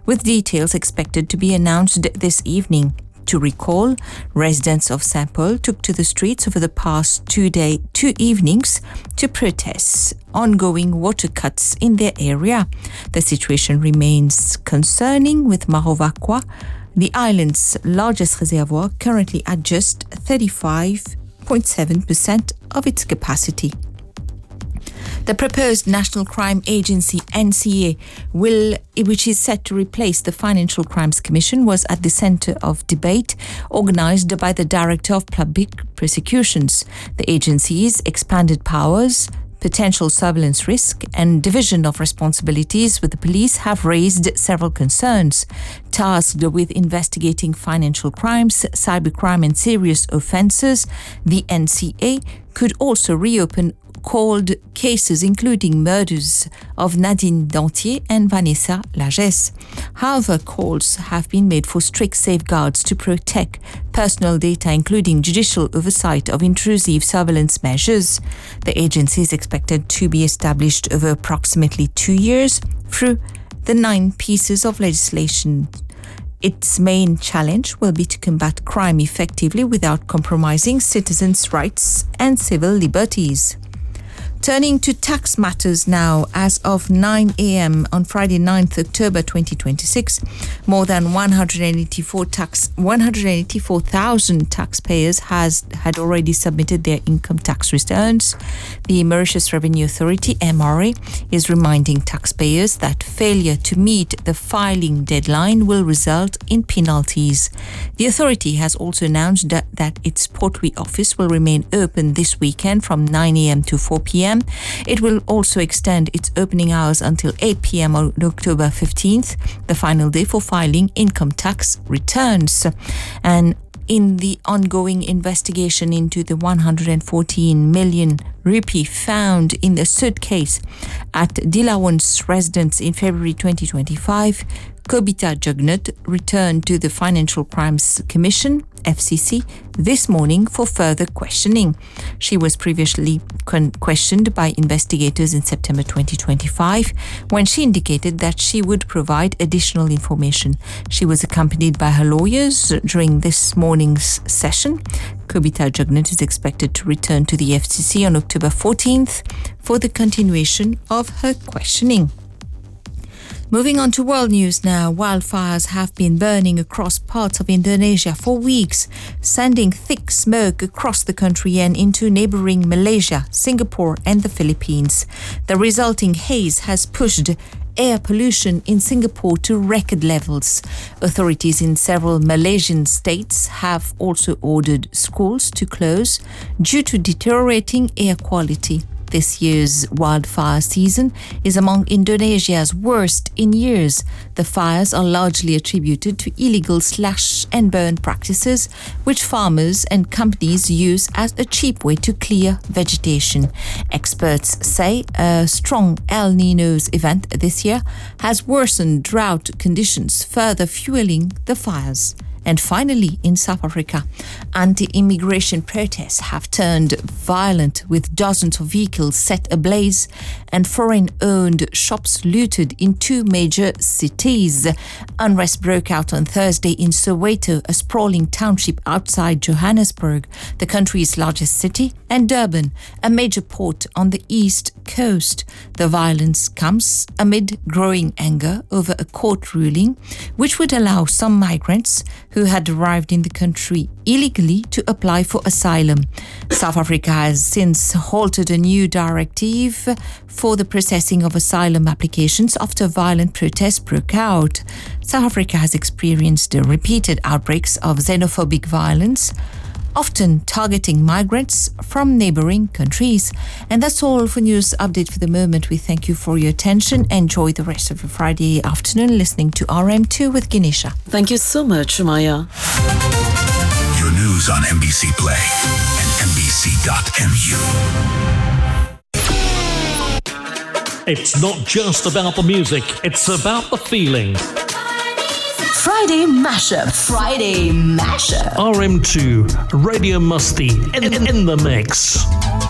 with details expected to be announced this evening. To recall, residents of Saint-Paul took to the streets over the past two evenings to protest ongoing water cuts in their area. The situation remains concerning, with Marovacqua, the island's largest reservoir, currently at just 35.7% of its capacity. The proposed National Crime Agency, NCA, which is set to replace the Financial Crimes Commission, was at the center of debate organized by the Director of Public Prosecutions. The agency's expanded powers, potential surveillance risk, and division of responsibilities with the police have raised several concerns. Tasked with investigating financial crimes, cybercrime, and serious offences, the NCA could also reopen cold cases, including murders of Nadine Dantier and Vanessa Lagesse. However, calls have been made for strict safeguards to protect personal data, including judicial oversight of intrusive surveillance measures. The agency is expected to be established over approximately 2 years through the 9 pieces of legislation. Its main challenge will be to combat crime effectively without compromising citizens' rights and civil liberties. Turning to tax matters now, as of 9 a.m. on Friday 9th October 2026, more than 184,000 taxpayers had already submitted their income tax returns. The Mauritius Revenue Authority, MRA, is reminding taxpayers that failure to meet the filing deadline will result in penalties. The authority has also announced that its Portwee office will remain open this weekend from 9 a.m. to 4 p.m. It will also extend its opening hours until 8 p.m. on October 15th, the final day for filing income tax returns. And in the ongoing investigation into the 114 million rupee found in the suitcase at Dilawan's residence in February 2025, Kobita Jugnut returned to the Financial Crimes Commission, FCC, this morning for further questioning. She was previously questioned by investigators in September 2025 when she indicated that she would provide additional information. She was accompanied by her lawyers during this morning's session. Kobita Jugnut is expected to return to the FCC on October 14th for the continuation of her questioning. Moving on to world news now, wildfires have been burning across parts of Indonesia for weeks, sending thick smoke across the country and into neighboring Malaysia, Singapore, and the Philippines. The resulting haze has pushed air pollution in Singapore to record levels. Authorities in several Malaysian states have also ordered schools to close due to deteriorating air quality. This year's wildfire season is among Indonesia's worst in years. The fires are largely attributed to illegal slash and burn practices, which farmers and companies use as a cheap way to clear vegetation. Experts say a strong El Niño's event this year has worsened drought conditions, further fueling the fires. And finally, in South Africa, anti-immigration protests have turned violent, with dozens of vehicles set ablaze and foreign-owned shops looted in 2 major cities. Unrest broke out on Thursday in Soweto, a sprawling township outside Johannesburg, the country's largest city, and Durban, a major port on the east coast. The violence comes amid growing anger over a court ruling which would allow some migrants who had arrived in the country illegally to apply for asylum. South Africa has since halted a new directive for the processing of asylum applications after violent protests broke out. South Africa has experienced repeated outbreaks of xenophobic violence, often targeting migrants from neighboring countries. And that's all for News Update for the moment. We thank you for your attention. Enjoy the rest of your Friday afternoon listening to RM2 with Ganesha. Thank you so much, Maya. Your news on MBC Play and MBC.mu. It's not just about the music, it's about the feeling. Friday Mashup. Friday Mashup. RM2, Radio Musty in the mix.